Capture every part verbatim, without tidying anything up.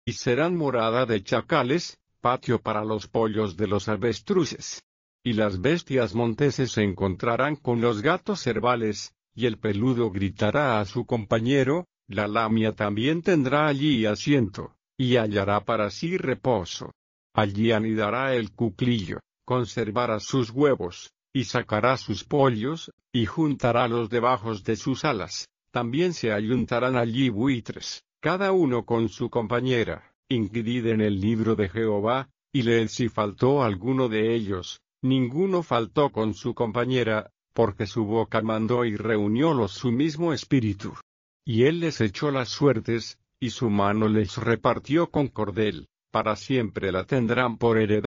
y serán morada de chacales, patio para los pollos de los avestruces. Y las bestias monteses se encontrarán con los gatos cervales, y el peludo gritará a su compañero, la lamia también tendrá allí asiento, y hallará para sí reposo. Allí anidará el cuclillo, conservará sus huevos, y sacará sus pollos, y juntarálos debajo de sus alas. También se ayuntarán allí buitres, cada uno con su compañera. Inquirid en el libro de Jehová, y leed si faltó alguno de ellos. Ninguno faltó con su compañera, porque su boca mandó y reuniólos su mismo espíritu. Y él les echó las suertes, y su mano les repartió con cordel, para siempre la tendrán por heredad.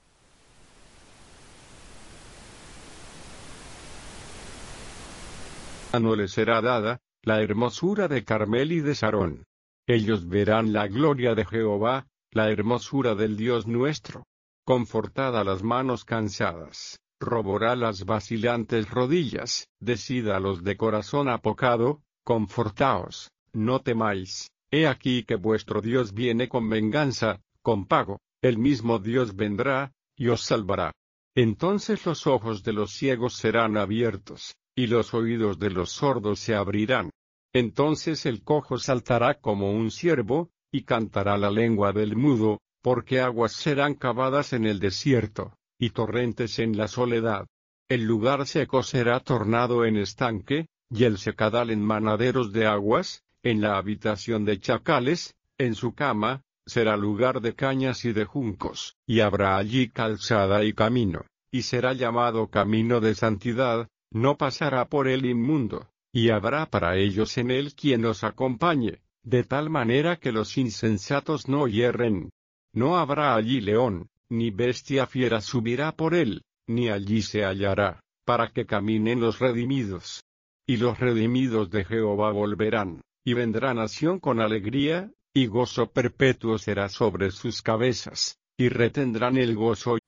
No les será dada, la hermosura de Carmel y de Sarón. Ellos verán la gloria de Jehová, la hermosura del Dios nuestro. Confortad a las manos cansadas, roborá las vacilantes rodillas, decid a los de corazón apocado, confortaos, no temáis, he aquí que vuestro Dios viene con venganza, con pago, el mismo Dios vendrá, y os salvará. Entonces los ojos de los ciegos serán abiertos, y los oídos de los sordos se abrirán. Entonces el cojo saltará como un ciervo, y cantará la lengua del mudo, porque aguas serán cavadas en el desierto, y torrentes en la soledad. El lugar seco será tornado en estanque, y el secadal en manaderos de aguas, en la habitación de chacales, en su cama, será lugar de cañas y de juncos, y habrá allí calzada y camino, y será llamado camino de santidad, no pasará por él inmundo, y habrá para ellos en él quien los acompañe, de tal manera que los insensatos no yerren. No habrá allí león, ni bestia fiera subirá por él, ni allí se hallará, para que caminen los redimidos. Y los redimidos de Jehová volverán, y vendrá nación con alegría, y gozo perpetuo será sobre sus cabezas, y retendrán el gozo